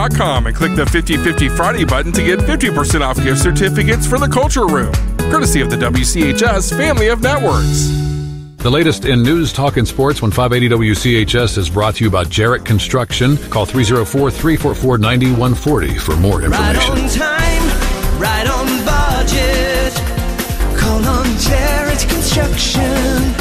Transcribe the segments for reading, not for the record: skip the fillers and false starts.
.com and click the 50/50 Friday button to get 50% off gift certificates for the Culture Room, courtesy of the WCHS family of networks. The latest in news, talk, and sports when 580 WCHS is brought to you by Jarrett Construction. Call 304-344-9140 for more information. Right on time, right on budget. Call on Jarrett Construction.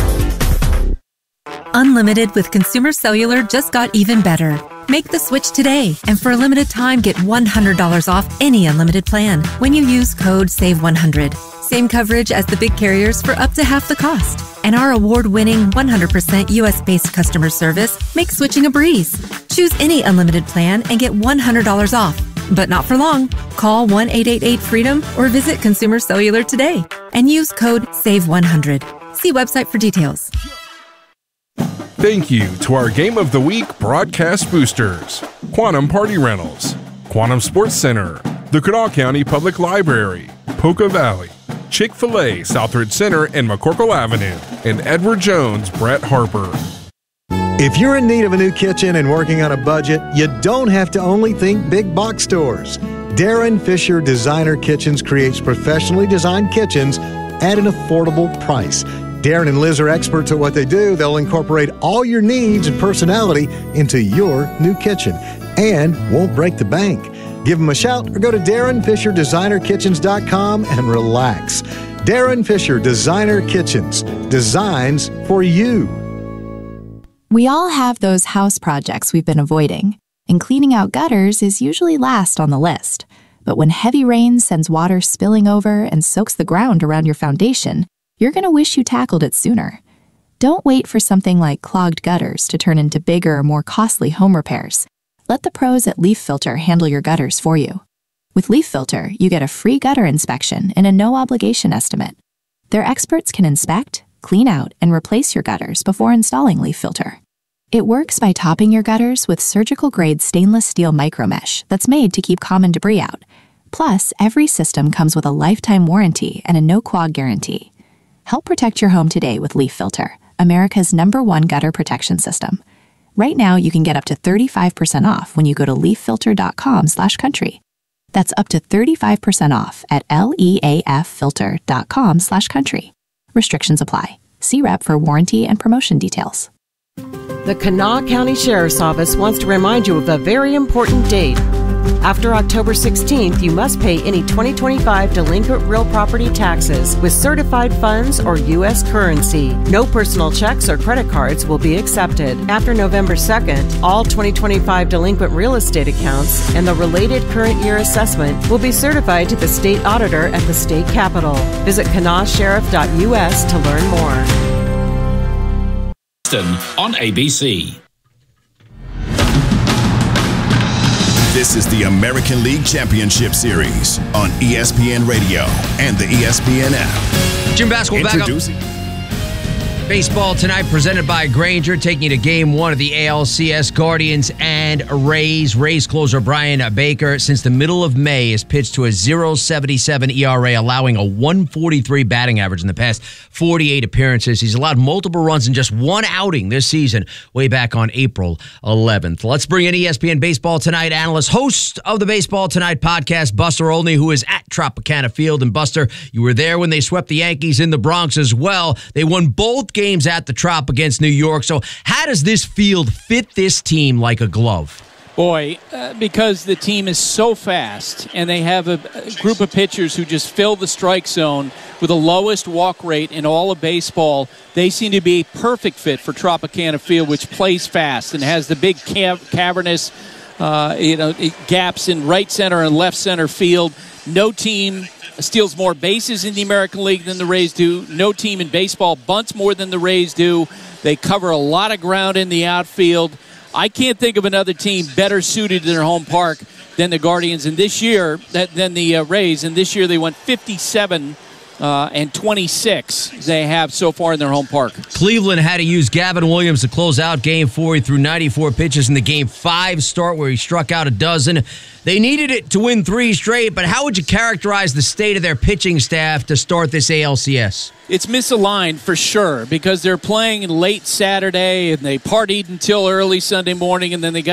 Unlimited with Consumer Cellular just got even better. Make the switch today, and for a limited time, get $100 off any unlimited plan when you use code SAVE100. Same coverage as the big carriers for up to half the cost. And our award-winning 100% U.S.-based customer service makes switching a breeze. Choose any unlimited plan and get $100 off. But not for long. Call 1-888-FREEDOM or visit Consumer Cellular today and use code SAVE100. See website for details. Thank you to our Game of the Week broadcast boosters: Quantum Party Rentals, Quantum Sports Center, the Kanawha County Public Library, Poca Valley, Chick-fil-A Southridge Center and McCorkle Avenue, and Edward Jones Brett Harper. If you're in need of a new kitchen and working on a budget, you don't have to only think big box stores. Darren Fisher Designer Kitchens creates professionally designed kitchens at an affordable price. Darren and Liz are experts at what they do. They'll incorporate all your needs and personality into your new kitchen and won't break the bank. Give them a shout or go to DarrenFisherDesignerKitchens.com and relax. Darren Fisher Designer Kitchens. Designs for you. We all have those house projects we've been avoiding, and cleaning out gutters is usually last on the list. But when heavy rain sends water spilling over and soaks the ground around your foundation, you're going to wish you tackled it sooner. Don't wait for something like clogged gutters to turn into bigger, more costly home repairs. Let the pros at Leaf Filter handle your gutters for you. With Leaf Filter, you get a free gutter inspection and a no-obligation estimate. Their experts can inspect, clean out, and replace your gutters before installing Leaf Filter. It works by topping your gutters with surgical-grade stainless steel micromesh that's made to keep common debris out. Plus, every system comes with a lifetime warranty and a no-clog guarantee. Help protect your home today with Leaf Filter, America's #1 gutter protection system. Right now, you can get up to 35% off when you go to leaffilter.com/country. That's up to 35% off at leaffilter.com/country. Restrictions apply. See rep for warranty and promotion details. The Kanawha County Sheriff's Office wants to remind you of a very important date. After October 16th, you must pay any 2025 delinquent real property taxes with certified funds or U.S. currency. No personal checks or credit cards will be accepted. After November 2nd, all 2025 delinquent real estate accounts and the related current year assessment will be certified to the state auditor at the state capitol. Visit kanawsheriff.us to learn more. On ABC. This is the American League Championship Series on ESPN Radio and the ESPN app. Jim Basketball back up. Baseball tonight presented by Grainger, taking you to Game 1 of the ALCS. Guardians and Rays. Rays closer Brian Baker, since the middle of May, has pitched to a 0.77 ERA, allowing a 143 batting average in the past 48 appearances. He's allowed multiple runs in just one outing this season, way back on April 11th. Let's bring in ESPN Baseball Tonight analyst, host of the Baseball Tonight podcast, Buster Olney, who is at Tropicana Field. And Buster, you were there when they swept the Yankees in the Bronx as well. They won both games at the Trop against New York. So how does this field fit this team like a glove? Boy, because the team is so fast and they have a group of pitchers who just fill the strike zone with the lowest walk rate in all of baseball, they seem to be a perfect fit for Tropicana Field, which plays fast and has the big cavernous gaps in right center and left center field. No team steals more bases in the American League than the Rays do. No team in baseball bunts more than the Rays do. They cover a lot of ground in the outfield. I can't think of another team better suited to their home park than the Guardians. And this year, than the Rays. And this year they went 57 and 26 they have so far in their home park. Cleveland had to use Gavin Williams to close out Game 4. He threw 94 pitches in the Game 5 start where he struck out a dozen. They needed it to win 3 straight, but how would you characterize the state of their pitching staff to start this ALCS? It's misaligned for sure because they're playing late Saturday and they partied until early Sunday morning and then they got